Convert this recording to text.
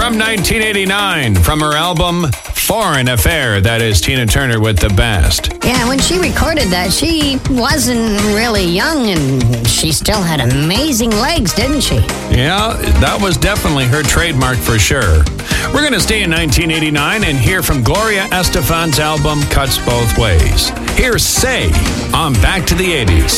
from 1989, from her album Foreign Affair. That is Tina Turner with The Best. Yeah, when she recorded that, she wasn't really young, and she still had amazing legs, didn't she? Yeah, that was definitely her trademark for sure. We're going to stay in 1989 and hear from Gloria Estefan's album Cuts Both Ways. Here's Say on Back to the 80s.